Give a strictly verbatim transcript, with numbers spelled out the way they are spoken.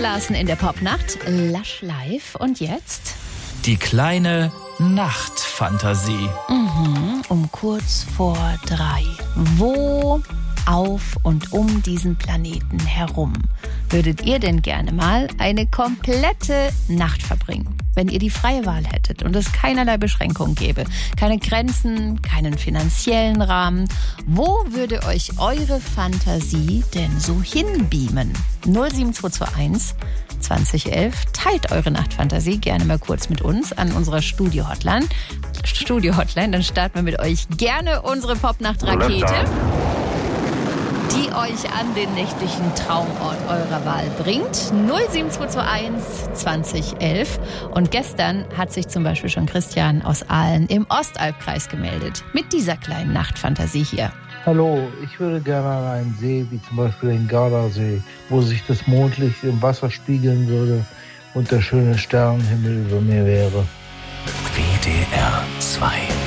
Larsen in der Popnacht. Lush live. Und jetzt? Die kleine Nachtfantasie. Mhm, um kurz vor drei. Wo auf und um diesen Planeten herum würdet ihr denn gerne mal eine komplette Nacht verbringen? Wenn ihr die freie Wahl hättet und es keinerlei Beschränkungen gäbe, keine Grenzen, keinen finanziellen Rahmen, wo würde euch eure Fantasie denn so hinbeamen? null sieben zwei zwei eins zwanzig elf. Teilt eure Nachtfantasie gerne mal kurz mit uns an unserer Studio-Hotline. Studio-Hotline, dann starten wir mit euch gerne unsere Popnacht-Rakete, die euch an den nächtlichen Traumort eurer Wahl bringt. null sieben zwei zwei eins zwanzig elf. Und gestern hat sich zum Beispiel schon Christian aus Aalen im Ostalbkreis gemeldet. Mit dieser kleinen Nachtfantasie hier. Hallo, ich würde gerne an einen See, wie zum Beispiel den Gardasee, wo sich das Mondlicht im Wasser spiegeln würde und der schöne Sternenhimmel über mir wäre. W D R zwei